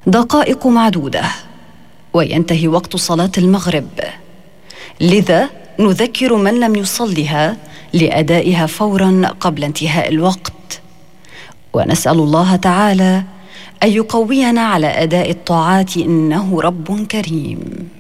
دقائق معدودة وينتهي وقت صلاة المغرب، لذا نذكر من لم يصلها لأدائها فوراً قبل انتهاء الوقت، ونسأل الله تعالى أن يقوينا على أداء الطاعات إنه رب كريم.